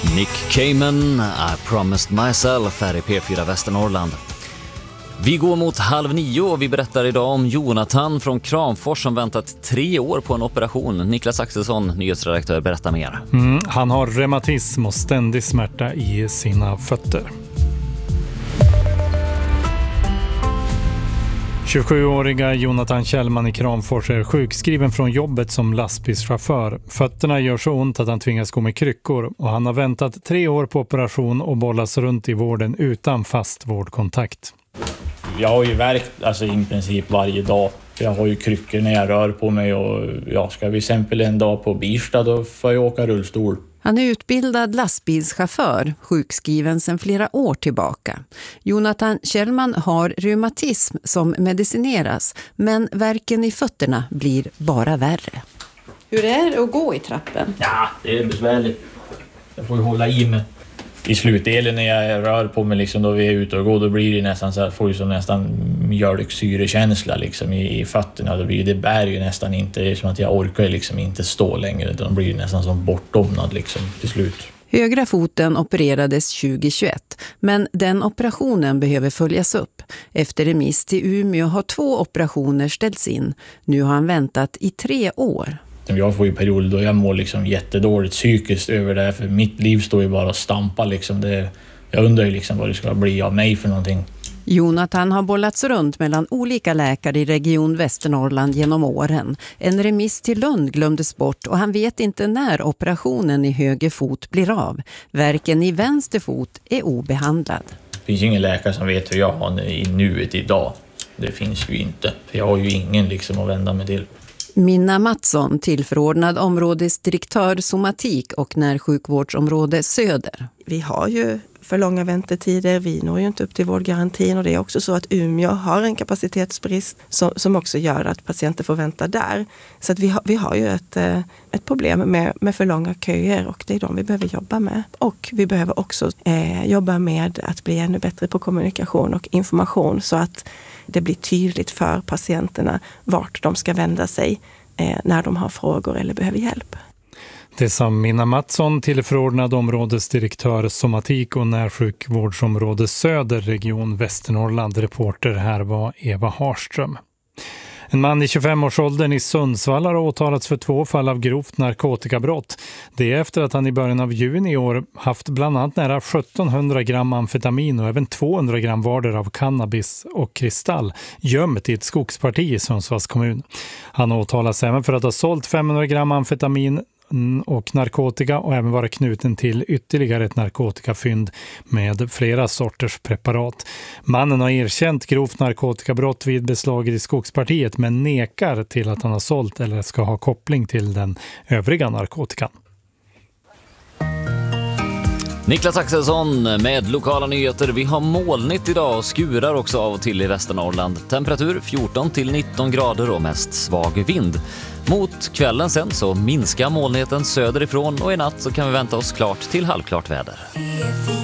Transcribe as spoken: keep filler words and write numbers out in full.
Nick Cayman, I promised myself här i P fyra Västernorrland. Vi går mot halv nio och vi berättar idag om Jonathan från Kramfors som väntat tre år på en operation. Niklas Axelsson, nyhetsredaktör, berättar mer. Mm, han har reumatism och ständig smärta i sina fötter. tjugosjuåriga Jonathan Kjellman i Kramfors är sjukskriven från jobbet som lastbilschaufför. Fötterna gör så ont att han tvingas gå med kryckor och han har väntat tre år på operation och bollas runt i vården utan fast vårdkontakt. Jag har ju värkt alltså, i princip varje dag. Jag har ju kryckor när jag rör på mig och ja, ska vi exempel en dag på Birsta då får jag åka rullstol. Han är utbildad lastbilschaufför, sjukskriven sedan flera år tillbaka. Jonathan Kjellman har reumatism som medicineras, men värken i fötterna blir bara värre. Hur är det att gå i trappen? Ja, det är besvärligt. Jag får ju hålla i mig. I slutdelen när jag rör på mig liksom, då vi är ute och går, då blir det nästan så här, får ju som nästan mjölksyrekänsla liksom i, i fötterna. Då blir det bär ju nästan inte, det är som att jag orkar liksom inte stå längre, utan blir nästan som bortdomnad liksom till slut. Högra foten opererades tjugohundratjugoett, men den operationen behöver följas upp. Efter remiss till Umeå har två operationer ställts in. Nu har han väntat i tre år. Jag får ju perioder då jag mår liksom jättedåligt psykiskt över det här, för mitt liv står ju bara och stampar liksom. Det, jag undrar ju liksom vad det ska bli av mig för någonting. Jonathan har bollats runt mellan olika läkare i region Västernorrland genom åren. En remiss till Lund glömdes bort och han vet inte när operationen i höger fot blir av. Värken i vänster fot är obehandlad. Det finns ju ingen läkare som vet hur jag har i nuet idag. Det finns ju inte. För jag har ju ingen liksom att vända mig till. Minna Mattsson, tillförordnad områdesdirektör somatik och närsjukvårdsområde Söder. Vi har ju för långa väntetider, vi når ju inte upp till vårdgarantin och det är också så att Umeå har en kapacitetsbrist som, som också gör att patienter får vänta där. Så att vi, har, vi har ju ett, ett problem med, med för långa köer och det är de vi behöver jobba med. Och vi behöver också eh, jobba med att bli ännu bättre på kommunikation och information så att det blir tydligt för patienterna vart de ska vända sig eh, när de har frågor eller behöver hjälp. Det sa Minna Mattsson, tillförordnad områdesdirektör somatik och närsjukvårdsområde Söder, region Västernorrland. Reporter här var Eva Harström. En man i tjugofem-årsåldern i Sundsvall har åtalats för två fall av grovt narkotikabrott. Det är efter att han i början av juni i år haft bland annat nära sjuttonhundra gram amfetamin och även tvåhundra gram vardera av cannabis och kristall gömt i ett skogsparti i Sundsvalls kommun. Han åtalas även för att ha sålt femhundra gram amfetamin och narkotika och även vara knuten till ytterligare ett narkotikafynd med flera sorters preparat. Mannen har erkänt grovt narkotikabrott vid beslaget i skogspartiet men nekar till att han har sålt eller ska ha koppling till den övriga narkotikan. Niklas Axelsson med lokala nyheter. Vi har molnigt idag och skurar också av och till i Västernorrland. Temperatur fjorton till nitton grader och mest svag vind. Mot kvällen sen så minskar molnigheten söderifrån och i natt så kan vi vänta oss klart till halvklart väder.